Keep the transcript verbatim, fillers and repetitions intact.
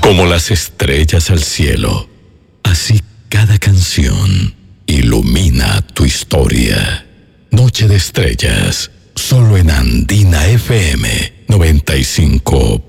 Como las estrellas al cielo, así cada canción ilumina tu historia. Noche de Estrellas, solo en Andina F M noventa y cinco